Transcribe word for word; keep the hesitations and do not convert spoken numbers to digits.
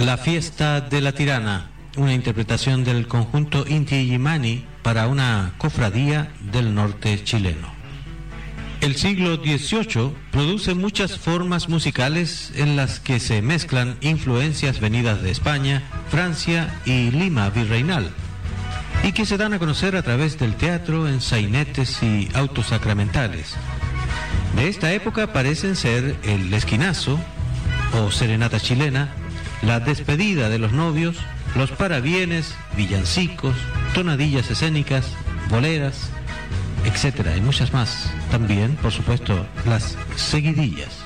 La fiesta de la tirana, una interpretación del conjunto Inti Illimani para una cofradía del norte chileno. El siglo dieciocho produce muchas formas musicales en las que se mezclan influencias venidas de España, Francia y Lima virreinal, y que se dan a conocer a través del teatro en sainetes y autos sacramentales. De esta época parecen ser el esquinazo o serenata chilena, la despedida de los novios, los parabienes, villancicos, tonadillas escénicas, boleras, etcétera, y muchas más. También, por supuesto, las seguidillas.